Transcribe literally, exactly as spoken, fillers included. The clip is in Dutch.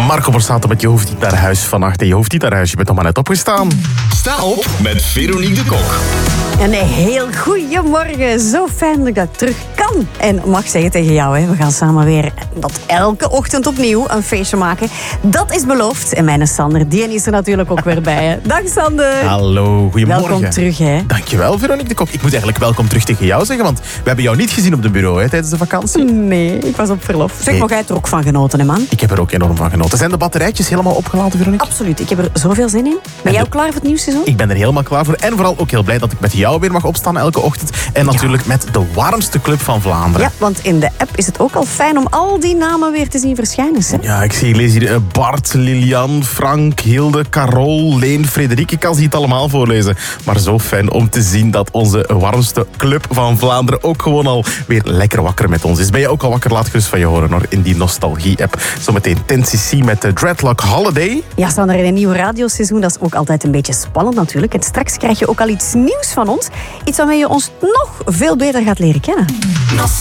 Marco Borsato met Je hoeft niet naar huis vannacht. En je hoeft niet naar huis, je bent nog maar net opgestaan. Sta op met Veronique de Kok. Een heel goeiemorgen. Zo fijn dat ik dat terug kan. En mag zeggen tegen jou, hè. We gaan samen weer dat elke ochtend opnieuw een feestje maken. Dat is beloofd. En mijn Sander, die is er natuurlijk ook weer bij. Hè. Dag Sander. Hallo, goedemorgen. Welkom terug, hè. Dankjewel, Veronique de Kok. Ik moet eigenlijk welkom terug tegen jou zeggen, want we hebben jou niet gezien op de bureau hè, tijdens de vakantie. Nee, ik was op verlof. Zeg, Nee. nog jij er ook van genoten, hè, man? Ik heb er ook enorm van genoten. Zijn de batterijtjes helemaal opgeladen, Veronique? Absoluut, ik heb er zoveel zin in. Ben jij ook klaar voor het nieuwe seizoen? Ik ben er helemaal klaar voor. En vooral ook heel blij dat ik met jou weer mag opstaan elke ochtend. En natuurlijk met de warmste club van Vlaanderen. Ja, want in de app is het ook al fijn om al die namen weer te zien verschijnen. Hè? Ja, ik zie, ik lees hier eh, Bart, Lilian, Frank, Hilde, Carol, Leen, Frederik. Ik kan ze niet allemaal voorlezen. Maar zo fijn om te zien dat onze warmste club van Vlaanderen ook gewoon al weer lekker wakker met ons is. Ben je ook al wakker? Laat gerust van je horen hoor, in die nostalgie-app. Zometeen ten C C met de Dreadlock Holiday. Ja, staan er in een nieuw radioseizoen. Dat is ook altijd een beetje spannend natuurlijk. En straks krijg je ook al iets nieuws van ons. Iets waarmee je ons nog veel beter gaat leren kennen.